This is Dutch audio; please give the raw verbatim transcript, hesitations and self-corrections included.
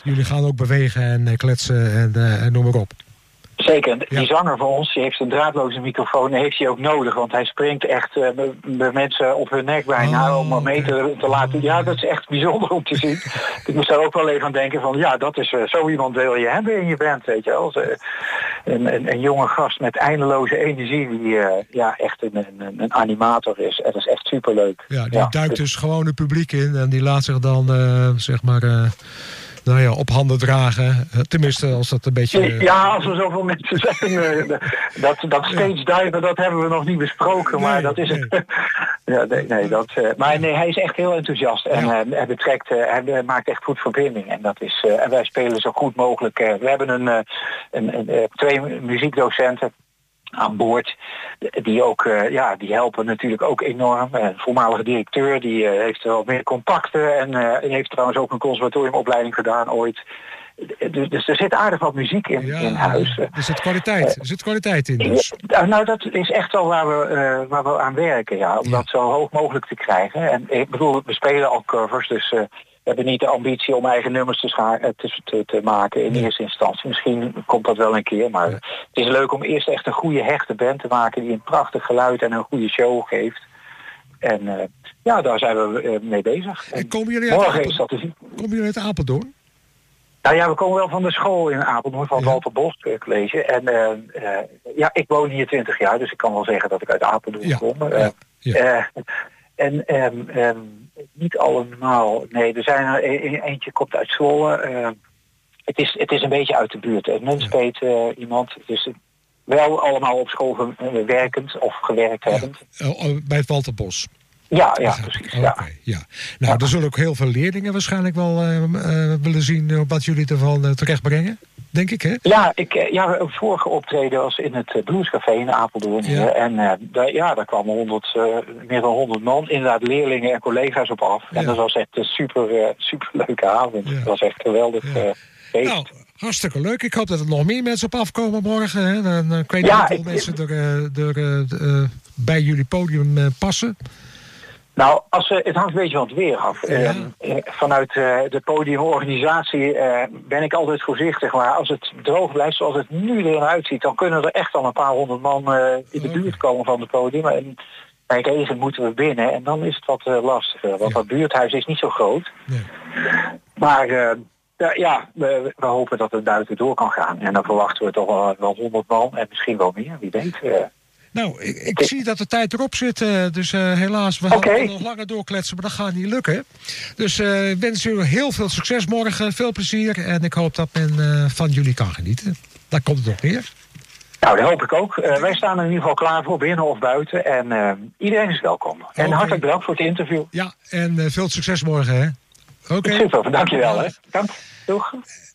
jullie gaan ook bewegen en uh, kletsen en, uh, en noem maar op. Zeker. Die Ja. zanger van ons, die heeft een draadloze microfoon, die heeft hij ook nodig. Want hij springt echt uh, bij mensen op hun nek bijna Oh, om maar mee te, te laten. Ja, dat is echt bijzonder om te zien. Ik moest daar ook wel even aan denken van, ja, dat is uh, zo iemand wil je hebben in je band, weet je wel. Uh, een, een, een jonge gast met eindeloze energie die uh, ja, echt een, een, een animator is. En dat is echt superleuk. Ja, die ja, duikt dus gewoon het publiek in en die laat zich dan, uh, zeg maar... Uh, nou ja, op handen dragen. Tenminste, als dat een beetje... Ja, als er zoveel mensen zijn. dat, dat stage diven, dat hebben we nog niet besproken. Maar nee, dat is nee. het. ja, nee, nee, dat, uh, maar nee, hij is echt heel enthousiast. En ja. uh, hij, betrekt, uh, hij maakt echt goed verbinding. En, dat is, uh, en wij spelen zo goed mogelijk. Uh, we hebben een, uh, een, een, uh, twee muziekdocenten aan boord, die ook, uh, ja, die helpen natuurlijk ook enorm. Uh, de voormalige directeur, die uh, heeft wel meer contacten en uh, heeft trouwens ook een conservatoriumopleiding gedaan ooit. Dus, dus er zit aardig wat muziek in, ja, in huis. Er zit kwaliteit, er zit kwaliteit in dus. Ja, nou, dat is echt wel waar we, uh, waar we aan werken, ja, om Ja. dat zo hoog mogelijk te krijgen. En ik bedoel, we spelen al covers, dus uh, we hebben niet de ambitie om eigen nummers te, scha- te, te, te maken in Nee. eerste instantie. Misschien komt dat wel een keer, maar Ja. het is leuk om eerst echt een goede hechte band te maken die een prachtig geluid en een goede show geeft. En uh, ja, daar zijn we uh, mee bezig. En komen jullie uit Morgen Apeldoorn? is dat te zien. Komen jullie uit Apeldoorn? Nou ja, we komen wel van de school in Apeldoorn, van Ja. Walter Bos uh, College. En uh, uh, ja, ik woon hier twintig jaar, dus ik kan wel zeggen dat ik uit Apeldoorn Ja. kom. Uh, Ja. Ja. uh, en um, um, niet allemaal, nee, er zijn er e- eentje komt uit Zwolle. Uh, het, is, het is een beetje uit de buurt. Het Nunspeet uh, iemand, dus wel allemaal op school ge- uh, werkend of gewerkt hebbend. Ja. Oh, oh, bij het Walterbos. Ja, ja, Begrijp ik. precies. Oké, Ja. ja. Nou, Ja. er zullen ook heel veel leerlingen waarschijnlijk wel uh, uh, willen zien uh, wat jullie ervan uh, terechtbrengen. Denk ik, hè? Ja, ik, eh, ja, het vorige optreden was in het uh, Bluescafé in Apeldoorn. Ja. hier. En uh, daar, ja, daar kwamen honderd, uh, meer dan honderd man, inderdaad leerlingen en collega's op af. Ja. En dat was echt een super, uh, super leuke avond. Ja. Dat was echt geweldig Ja. uh, feest. Nou, hartstikke leuk. Ik hoop dat er nog meer mensen op afkomen morgen. Hè? Dan, uh, ik weet niet Ja, hoeveel ik- mensen er, uh, er uh, uh, bij jullie podium uh, passen. Nou, als, uh, het hangt een beetje van het weer af. Ja. Uh, uh, vanuit uh, de podiumorganisatie uh, ben ik altijd voorzichtig. Maar als het droog blijft zoals het nu erin uitziet, dan kunnen er echt al een paar honderd man uh, in de Oké. buurt komen van het podium. En bij regen moeten we binnen en dan is het wat uh, lastiger. Want Ja. dat buurthuis is niet zo groot. Nee. Maar uh, ja, ja we, we hopen dat het buiten door kan gaan. En dan verwachten we toch wel, wel honderd man en misschien wel meer, wie weet. Uh, Nou, ik, ik zie dat de tijd erop zit. Uh, dus uh, helaas, we Oké. gaan nog langer doorkletsen, maar dat gaat niet lukken. Dus uh, ik wens jullie heel veel succes morgen, veel plezier. En ik hoop dat men uh, van jullie kan genieten. Daar komt het op neer. Nou, dat hoop ik ook. Uh, wij staan er in ieder geval klaar voor, binnen of buiten. En uh, iedereen is welkom. En Oké. hartelijk bedankt voor het interview. Ja, en uh, veel succes morgen, hè? Oké. Super, dankjewel. Hè. Dank. Doeg.